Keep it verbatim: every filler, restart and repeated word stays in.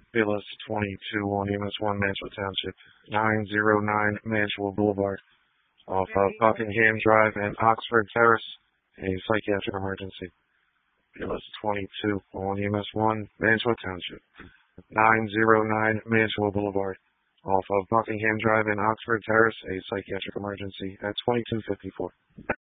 B L S twenty-two on E M S one, Mansfield Township, nine oh nine Mansfield Boulevard, off of Buckingham Drive and Oxford Terrace, a psychiatric emergency. B L S twenty-two on E M S one, Mansfield Township, nine oh nine Mansfield Boulevard, off of Buckingham Drive and Oxford Terrace, a psychiatric emergency at twenty-two fifty-four.